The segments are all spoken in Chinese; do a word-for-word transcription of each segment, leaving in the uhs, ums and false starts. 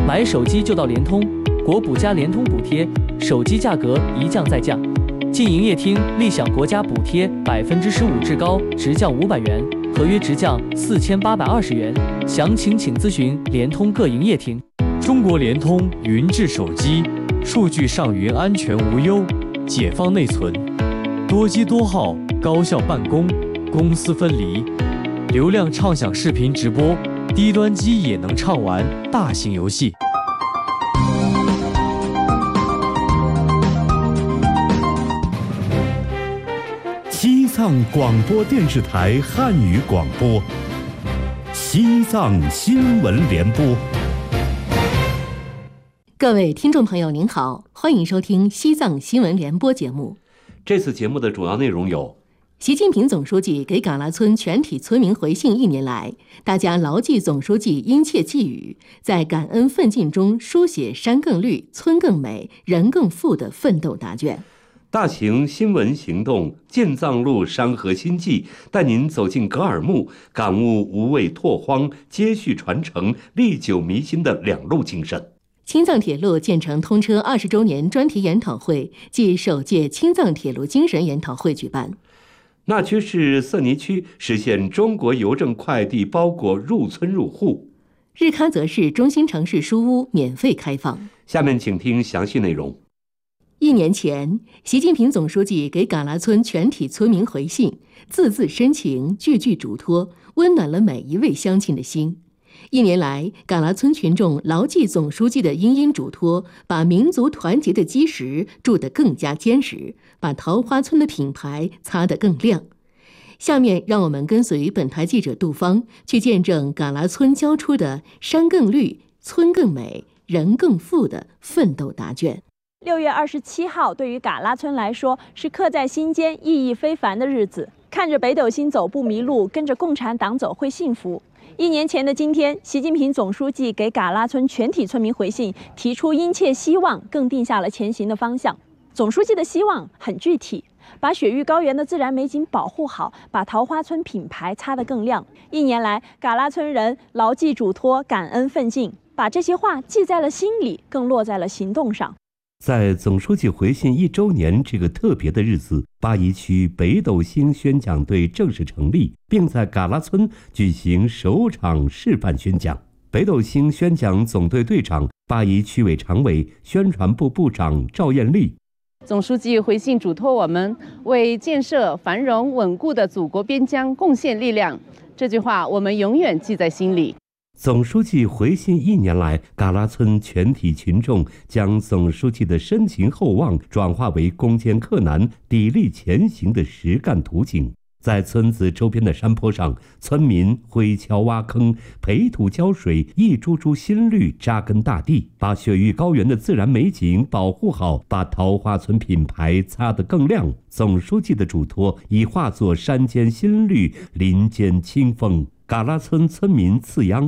买手机就到联通，国补加联通补贴，手机价格一降再降。进营业厅立享国家补贴百分之十五，至高直降五百元，合约直降四千八百二十元。详情请咨询联通各营业厅。 中国联通云智手机，数据上云安全无忧，解放内存，多机多号，高效办公，公私分离，流量畅享视频直播，低端机也能畅玩大型游戏。 西藏广播电视台汉语广播，西藏新闻联播。 各位听众朋友您好，欢迎收听西藏新闻联播节目。 这次节目的主要内容有： 习近平总书记给嘎拉村全体村民回信一年来，大家牢记总书记殷切寄语，在感恩奋进中书写山更绿、村更美、人更富的奋斗答卷。 大型新闻行动建藏路山河新纪，带您走进格尔木，感悟无畏拓荒、接续传承、历久弥新的两路精神。 青藏铁路建成通车二十周年专题研讨会暨首届青藏铁路精神研讨会举办。 纳曲市色尼区实现中国邮政快递包裹入村入户。 日喀则市中心城市书屋免费开放。 下面请听详细内容。 一年前，习近平总书记给嘎拉村全体村民回信，字字深情，句句嘱托，温暖了每一位乡亲的心。一年来，嘎拉村群众牢记总书记的殷殷嘱托，把民族团结的基石筑得更加坚实，把桃花村的品牌擦得更亮。下面让我们跟随本台记者杜芳去见证嘎拉村交出的山更绿、村更美、人更富的奋斗答卷。 六月二十七号，对于嘎拉村来说是刻在心间、意义非凡的日子。看着北斗星走不迷路，跟着共产党走会幸福。一年前的今天，习近平总书记给嘎拉村全体村民回信，提出殷切希望，更定下了前行的方向。总书记的希望很具体，把雪域高原的自然美景保护好，把桃花村品牌擦得更亮。一年来，嘎拉村人牢记嘱托，感恩奋进，把这些话记在了心里，更落在了行动上。 在总书记回信一周年这个特别的日子，巴宜区北斗星宣讲队正式成立，并在嘎拉村举行首场示范宣讲。北斗星宣讲总队队长、巴宜区委常委、宣传部部长赵艳丽。 总书记回信嘱托我们为建设繁荣稳固的祖国边疆贡献力量，这句话我们永远记在心里。 总书记回信一年来，嘎拉村全体群众将总书记的深情厚望转化为攻坚克难、砥砺前行的实干图景。在村子周边的山坡上，村民挥锹挖坑，培土浇水，一株株新绿扎根大地，把雪域高原的自然美景保护好，把桃花村品牌擦得更亮。总书记的嘱托已化作山间新绿，林间清风。嘎拉村村民次央。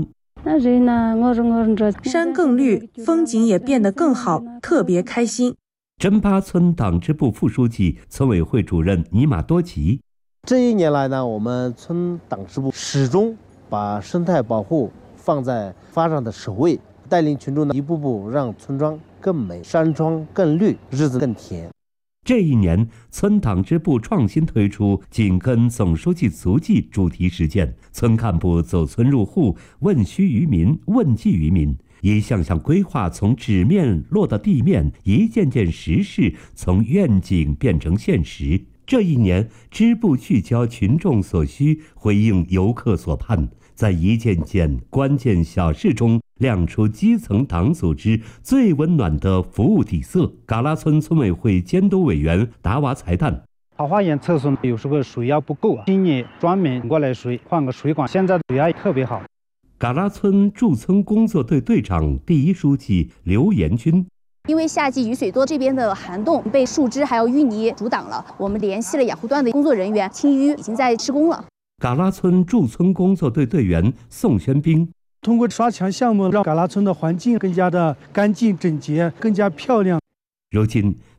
山更绿，风景也变得更好，特别开心。 真巴村党支部副书记、村委会主任尼玛多吉。 这一年来呢，我们村党支部始终把生态保护放在发展的首位，带领群众呢一步步让村庄更美，山庄更绿，日子更甜。 这一年，村党支部创新推出紧跟总书记足迹主题实践，村干部走村入户，问需于民，问计于民，一项项规划从纸面落到地面，一件件实事从愿景变成现实。这一年，支部聚焦群众所需，回应游客所盼，在一件件关键小事中亮出基层党组织最温暖的服务底色。嘎拉村村委会监督委员达瓦才旦： 桃花源厕所有时候水压不够啊，今年专门过来水换个水管，现在水压特别好。 嘎拉村驻村工作队队长、第一书记刘延军。 因为夏季雨水多，这边的涵洞被树枝还有淤泥阻挡了，我们联系了养护段的工作人员，清淤已经在施工了。 嘎拉村驻村工作队队员宋宣兵： 通过刷墙项目，让嘎拉村的环境更加的干净整洁，更加漂亮。 如今，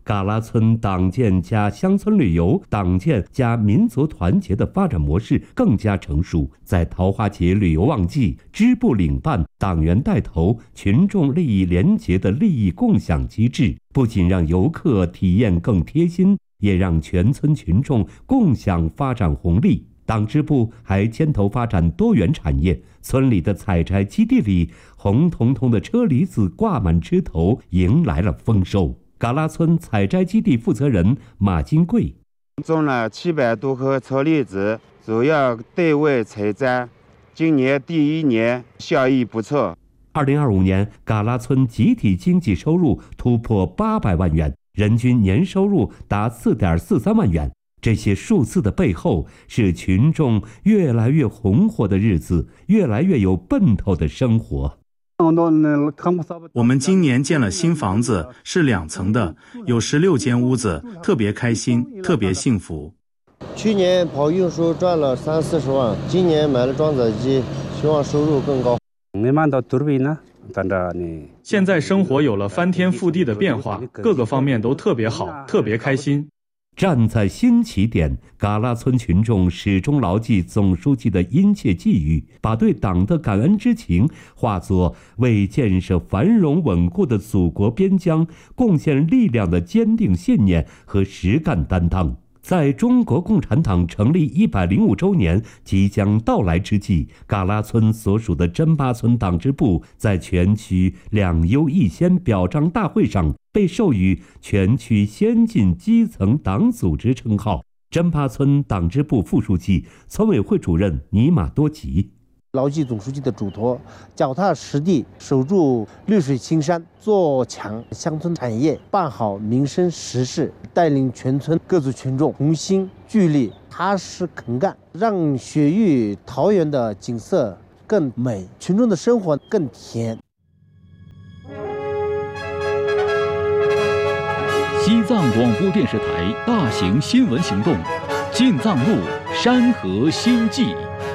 嘎拉村党建加乡村旅游、党建加民族团结的发展模式更加成熟。在桃花节旅游旺季，支部领办、党员带头、群众利益联结的利益共享机制，不仅让游客体验更贴心，也让全村群众共享发展红利。党支部还牵头发展多元产业，村里的采摘基地里，红彤彤的车厘子挂满枝头，迎来了丰收。嘎拉村采摘基地负责人马金贵： 种了七百多棵车厘子，主要对外采摘，今年第一年效益不错。 二零二五年，嘎拉村集体经济收入突破八百万元，人均年收入达四点四三万元。这些数字的背后，是群众越来越红火的日子，越来越有奔头的生活。 我们今年建了新房子，是两层的，有十六间屋子，特别开心，特别幸福。 去年跑运输赚了三四十万，今年买了装载机，希望收入更高。 现在生活有了翻天覆地的变化，各个方面都特别好，特别开心。 站在新起点，嘎拉村群众始终牢记总书记的殷切寄语，把对党的感恩之情化作为建设繁荣稳固的祖国边疆贡献力量的坚定信念和实干担当。在中国共产党成立一百零五周年即将到来之际，嘎拉村所属的真巴村党支部在全区两优一先表彰大会上被授予全区先进基层党组织称号。真巴村党支部副书记、村委会主任尼玛多吉： 牢记总书记的嘱托，脚踏实地守住绿水青山，做强乡村产业，办好民生实事，带领全村各族群众同心聚力，踏实肯干，让雪域桃源的景色更美，群众的生活更甜。 西藏广播电视台大型新闻行动，进藏路山河新纪。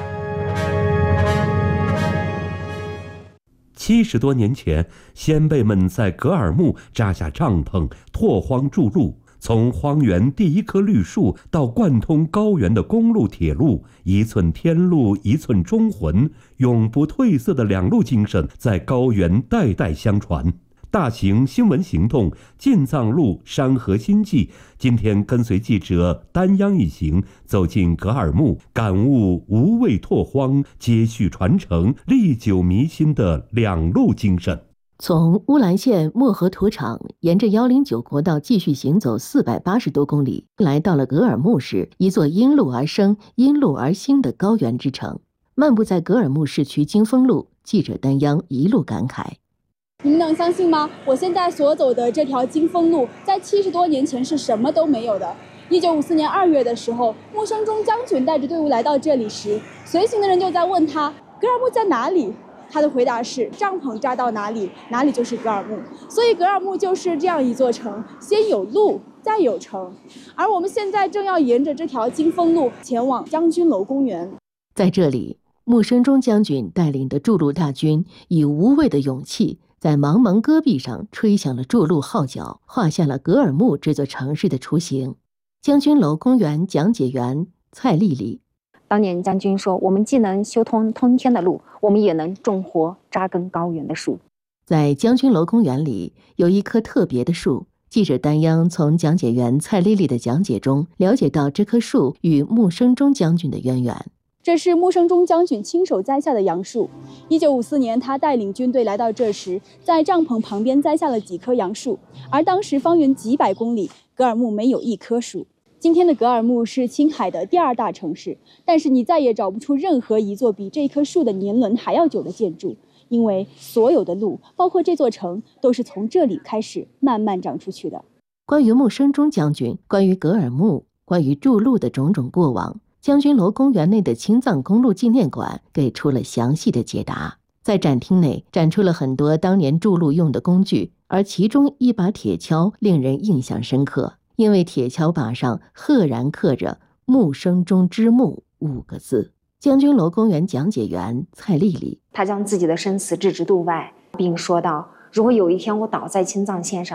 七十多年前，先辈们在格尔木扎下帐篷，拓荒筑路。从荒原第一棵绿树到贯通高原的公路、铁路，一寸天路一寸忠魂，永不褪色的两路精神在高原代代相传。大型新闻行动进藏路山河新纪，今天跟随记者丹央一行走进格尔木，感悟无畏拓荒、接续传承、历久弥新的两路精神。 从乌兰县漠河土场沿着幺零九国道继续行走四百八十多公里，来到了格尔木市，一座因路而生、因路而兴的高原之城。漫步在格尔木市区金峰路，记者丹央一路感慨。 你们能相信吗？我现在所走的这条金峰路，在七十多年前是什么都没有的。一九五四年二月的时候，穆生中将军带着队伍来到这里时，随行的人就在问他：格尔木在哪里？他的回答是：帐篷扎到哪里，哪里就是格尔木。所以格尔木就是这样一座城，先有路，再有城。而我们现在正要沿着这条金峰路前往将军楼公园。 在这里，穆生中将军带领的筑路大军以无畏的勇气，在茫茫戈壁上吹响了筑路号角，画下了格尔木这座城市的雏形。将军楼公园讲解员蔡丽丽： 当年将军说，我们既能修通通天的路，我们也能种活扎根高原的树。 在将军楼公园里有一棵特别的树，记者丹央从讲解员蔡丽丽的讲解中了解到这棵树与穆生中将军的渊源。 这是穆生中将军亲手栽下的杨树。一九五四年，他带领军队来到这时，在帐篷旁边栽下了几棵杨树。而当时方圆几百公里，格尔木没有一棵树。今天的格尔木是青海的第二大城市，但是你再也找不出任何一座比这棵树的年轮还要久的建筑，因为所有的路，包括这座城，都是从这里开始慢慢长出去的。 关于穆生中将军，关于格尔木，关于筑路的种种过往，将军楼公园内的青藏公路纪念馆给出了详细的解答。在展厅内展出了很多当年筑路用的工具，而其中一把铁锹令人印象深刻，因为铁锹把上赫然刻着穆生中之墓五个字。将军楼公园讲解员蔡丽丽： 他将自己的生死置之度外，并说道，如果有一天我倒在青藏线上了，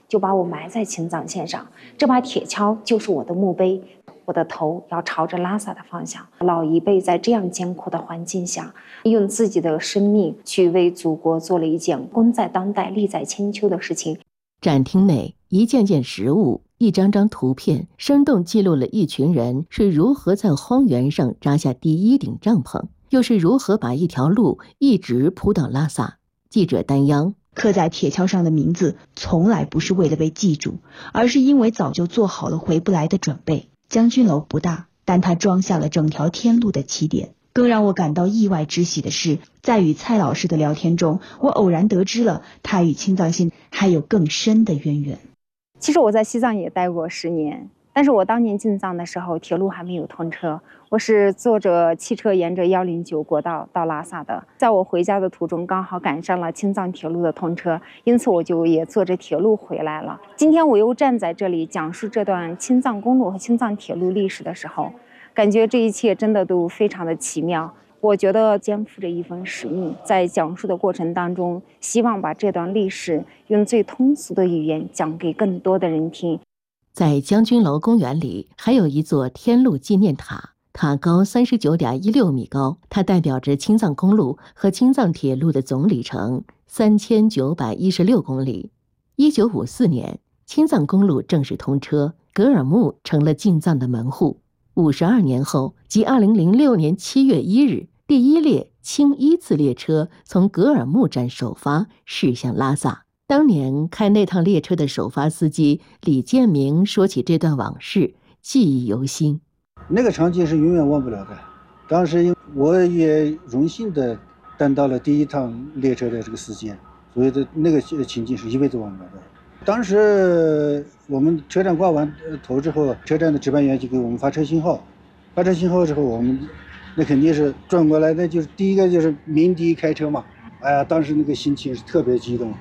就把我埋在青藏线上，这把铁锹就是我的墓碑，我的头要朝着拉萨的方向。老一辈在这样艰苦的环境下，用自己的生命去为祖国做了一件功在当代、利在千秋的事情。 展厅内一件件实物，一张张图片，生动记录了一群人是如何在荒原上扎下第一顶帐篷，又是如何把一条路一直铺到拉萨。记者丹央， 刻在铁锹上的名字从来不是为了被记住，而是因为早就做好了回不来的准备。将军楼不大，但它装下了整条天路的起点。更让我感到意外之喜的是，在与蔡老师的聊天中，我偶然得知了他与青藏线还有更深的渊源。 其实我在西藏也待过十年，但是我当年进藏的时候，铁路还没有通车，我是坐着汽车沿着一零九国道到拉萨的。在我回家的途中，刚好赶上了青藏铁路的通车，因此我就也坐着铁路回来了。今天我又站在这里讲述这段青藏公路和青藏铁路历史的时候，感觉这一切真的都非常的奇妙。我觉得肩负着一份使命，在讲述的过程当中，希望把这段历史用最通俗的语言讲给更多的人听。 在将军楼公园里，还有一座天路纪念塔，塔高三十九点一六米高，它代表着青藏公路和青藏铁路的总里程三千九百一十六公里。一九五四年，青藏公路正式通车，格尔木成了进藏的门户。五十二年后，即二零零六年七月一日，第一列青一次列车从格尔木站首发，驶向拉萨。当年开那趟列车的首发司机李建明说起这段往事，记忆犹新。 那个场景是永远忘不了的。当时我也荣幸的担到了第一趟列车的这个司机，所以的那个情景是一辈子忘不了的。当时我们车站挂完头之后，车站的值班员就给我们发车信号，发车信号之后，我们那肯定是转过来，那就是第一个就是鸣笛开车嘛。哎呀，当时那个心情是特别激动。